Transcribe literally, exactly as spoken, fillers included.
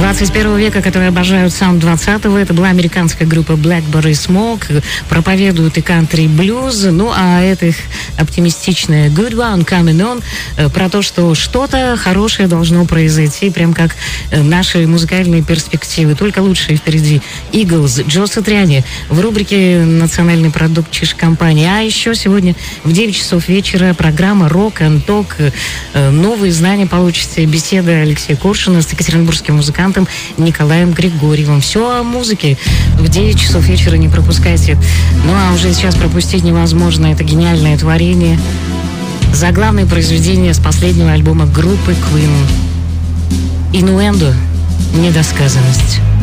двадцать первого века, которые обожают саунд двадцатого. Это была американская группа Blackberry Smoke. Проповедуют и кантри, и блюз. Ну, а это их оптимистичная Good One Coming On про то, что что-то хорошее должно произойти, прям как наши музыкальные перспективы. Только лучшие впереди. Eagles, Джо Сатриани в рубрике «Национальный продукт Чиж-компании». А еще сегодня в девять часов вечера программа Rock and Talk. Новые знания получите. Беседа Алексея Коршуна с екатеринбургским музыкантом Николаем Григорьевым. Все о музыке в девять часов вечера не пропускайте. Ну а уже сейчас пропустить невозможно. Это гениальное творение. Заглавное произведение с последнего альбома группы Queen. Инуэндо. Недосказанность.